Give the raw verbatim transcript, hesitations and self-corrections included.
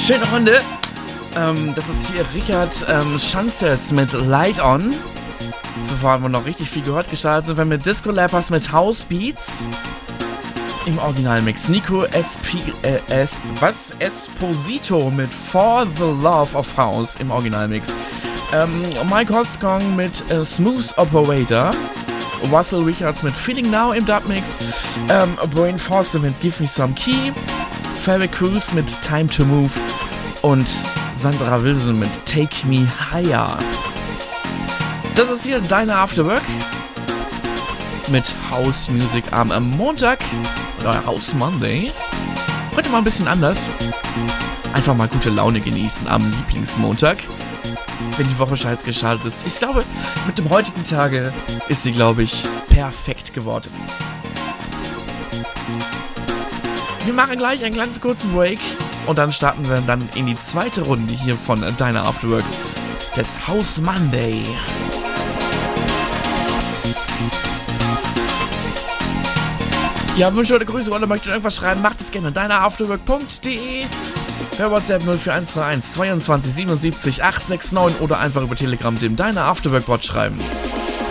Schöne Runde. Ähm, das ist hier Richard ähm, Schanzes mit Light On. Zuvor haben wir noch richtig viel gehört. Gestartet sind wir mit Disco Lappers mit House Beats. Im Originalmix. Nico Esp äh, es was? Esposito mit For the Love of House im Originalmix. Ähm, Mike Hosgong mit äh, Smooth Operator. Russell Richards mit Feeling Now im Dubmix. Ähm, Brain Forster mit Give Me Some Key. Ferry Cruz mit Time to Move. Und Sandra Wilson mit Take Me Higher. Das ist hier deine Afterwork mit House Music am, am Montag oder House Monday. Heute mal ein bisschen anders. Einfach mal gute Laune genießen am Lieblingsmontag, wenn die Woche scheiß gestartet ist. Ich glaube, mit dem heutigen Tage ist sie, glaube ich, perfekt geworden. Wir machen gleich einen ganz kurzen Break und dann starten wir dann in die zweite Runde hier von deiner Afterwork des House Monday. Ja, Wünsche oder Grüße oder möchtet irgendwas schreiben, macht es gerne. deine afterwork punkt de per WhatsApp null vier eins drei eins zweiundzwanzig siebenundsiebzig achthundertneunundsiebzig oder einfach über Telegram dem Deine Afterwork Bot schreiben.